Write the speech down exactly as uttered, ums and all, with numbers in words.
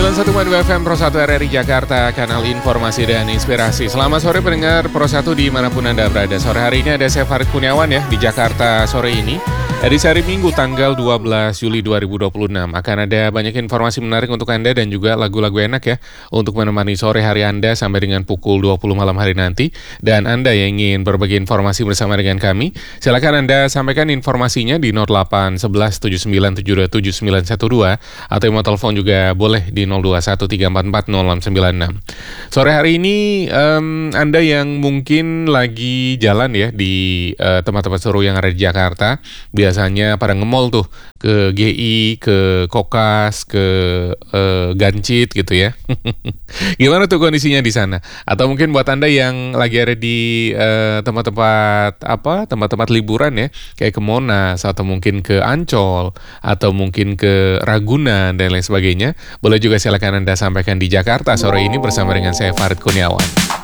sembilan puluh satu koma dua F M Pro satu R R I Jakarta, kanal informasi dan inspirasi. Selamat sore pendengar Pro satu dimanapun Anda berada. Sore hari ini ada saya Farid Kurniawan ya di Jakarta sore ini. Edisi hari Minggu tanggal dua belas Juli dua ribu dua puluh enam. Akan ada banyak informasi menarik untuk Anda dan juga lagu-lagu enak ya untuk menemani sore hari Anda sampai dengan pukul dua puluh malam hari nanti. Dan Anda yang ingin berbagi informasi bersama dengan kami, silakan Anda sampaikan informasinya di nol delapan satu satu tujuh sembilan tujuh dua tujuh sembilan satu dua atau yang mau telepon juga boleh di nol dua satu tiga empat empat nol enam sembilan enam. Sore hari ini um, Anda yang mungkin lagi jalan ya di uh, tempat-tempat seru yang ada di Jakarta, biasanya pada nge-mall tuh, ke G I, ke Kokas, ke uh, Gancit gitu ya. Gimana tuh kondisinya di sana? Atau mungkin buat Anda yang lagi ada di uh, tempat-tempat apa, tempat-tempat liburan ya, kayak ke Monas atau mungkin ke Ancol atau mungkin ke Ragunan dan lain sebagainya, boleh juga silakan Anda sampaikan di Jakarta sore ini bersama dengan saya Farid Kurniawan.